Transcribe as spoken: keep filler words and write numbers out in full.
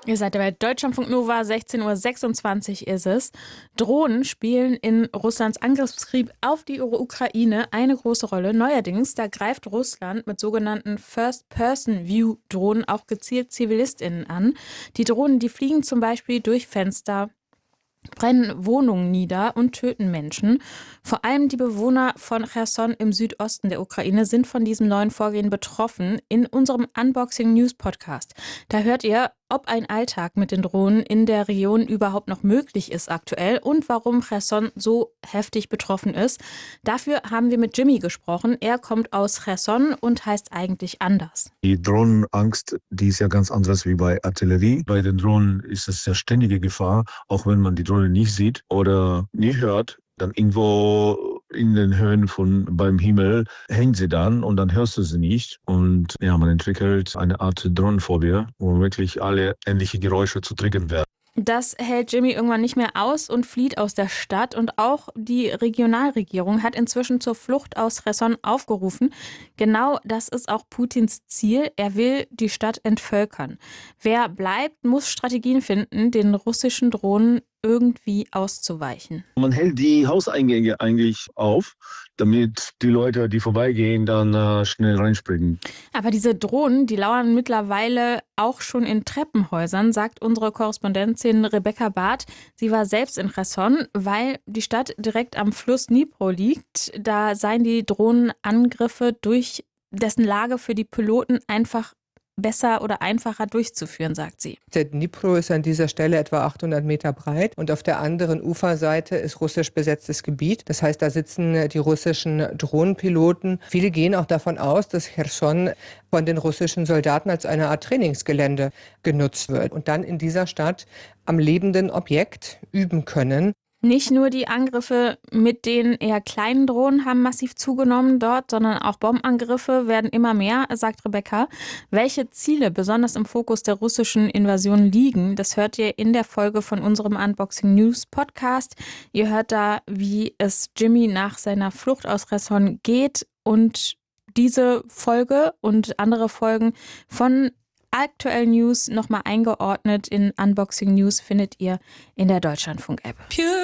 Ihr seid bei Deutschlandfunk Nova, sechzehn Uhr sechsundzwanzig ist es. Drohnen spielen in Russlands Angriffskrieg auf die Ukraine eine große Rolle. Neuerdings, da greift Russland mit sogenannten First-Person-View-Drohnen auch gezielt ZivilistInnen an. Die Drohnen, die fliegen zum Beispiel durch Fenster, brennen Wohnungen nieder und töten Menschen. Vor allem die Bewohner von Cherson im Südosten der Ukraine sind von diesem neuen Vorgehen betroffen. In unserem Unboxing News Podcast, da hört ihr, ob ein Alltag mit den Drohnen in der Region überhaupt noch möglich ist aktuell und warum Cherson so heftig betroffen ist. Dafür haben wir mit Jimmy gesprochen. Er kommt aus Cherson und heißt eigentlich anders. Die Drohnenangst, die ist ja ganz anders wie bei Artillerie. Bei den Drohnen ist es ja ständige Gefahr, auch wenn man die Drohne nicht sieht oder nie hört. Dann irgendwo in den Höhen von beim Himmel hängt sie dann und dann hörst du sie nicht. Und ja, man entwickelt eine Art Drohnenphobie, wo wirklich alle ähnliche Geräusche zu triggern werden. Das hält Jimmy irgendwann nicht mehr aus und flieht aus der Stadt. Und auch die Regionalregierung hat inzwischen zur Flucht aus Cherson aufgerufen. Genau das ist auch Putins Ziel. Er will die Stadt entvölkern. Wer bleibt, muss Strategien finden, den russischen Drohnen irgendwie auszuweichen. Man hält die Hauseingänge eigentlich auf, damit die Leute, die vorbeigehen, dann äh, schnell reinspringen. Aber diese Drohnen, die lauern mittlerweile auch schon in Treppenhäusern, sagt unsere Korrespondentin Rebecca Barth. Sie war selbst in Cherson, weil die Stadt direkt am Fluss Dnipro liegt. Da seien die Drohnenangriffe durch dessen Lage für die Piloten einfach besser oder einfacher durchzuführen, sagt sie. Der Dnipro ist an dieser Stelle etwa achthundert Meter breit und auf der anderen Uferseite ist russisch besetztes Gebiet. Das heißt, da sitzen die russischen Drohnenpiloten. Viele gehen auch davon aus, dass Cherson von den russischen Soldaten als eine Art Trainingsgelände genutzt wird und dann in dieser Stadt am lebenden Objekt üben können. Nicht nur die Angriffe mit den eher kleinen Drohnen haben massiv zugenommen dort, sondern auch Bombenangriffe werden immer mehr, sagt Rebecca. Welche Ziele besonders im Fokus der russischen Invasion liegen, das hört ihr in der Folge von unserem Unboxing News Podcast. Ihr hört da, wie es Jimmy nach seiner Flucht aus Cherson geht, und diese Folge und andere Folgen von aktuellen News nochmal eingeordnet in Unboxing News findet ihr in der Deutschlandfunk-App.